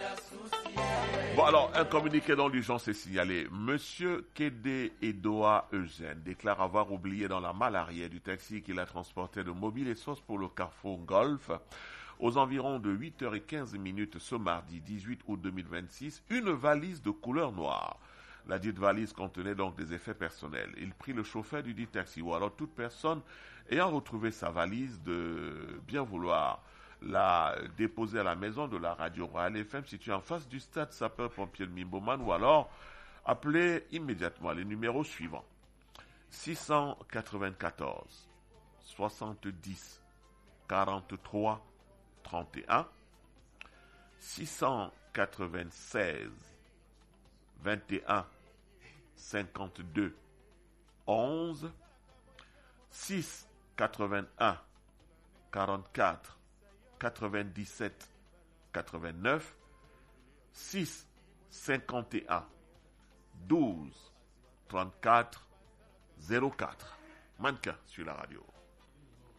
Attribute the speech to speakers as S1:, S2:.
S1: Bon alors, un communiqué d'urgence est signalé. Monsieur Kédé Edoa Eugène déclare avoir oublié dans la malle arrière du taxi qu'il a transporté de Mobile et Sauce pour le Carrefour Golf, aux environs de 8h15 ce mardi 18 août 2026, une valise de couleur noire. La dite valise contenait donc des effets personnels. Il prie le chauffeur du dit taxi ou alors toute personne ayant retrouvé sa valise de bien vouloir la déposer à la maison de la radio Royal FM située en face du stade sapeur-pompier de Mimboman ou alors appeler immédiatement les numéros suivants: 694 70 43 31, 696 21 52 11, 681 44 97 89, 6 51 12 34 04. Mannequin sur la radio.